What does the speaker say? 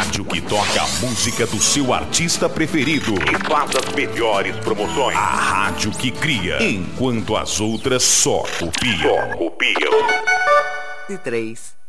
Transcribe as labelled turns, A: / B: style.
A: rádio que toca a música do seu artista preferido
B: e faz as melhores promoções.
A: A rádio que cria, enquanto as outras só copiam.
B: Só copiam.
C: De 3.